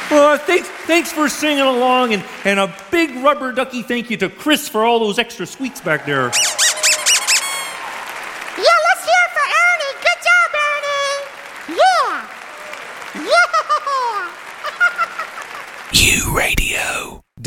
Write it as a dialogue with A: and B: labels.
A: Thanks for singing along, and a big rubber ducky thank you to Chris for all those extra sweets back there.
B: Yeah, let's hear it for Ernie. Good job, Ernie. Yeah.
C: U Radio.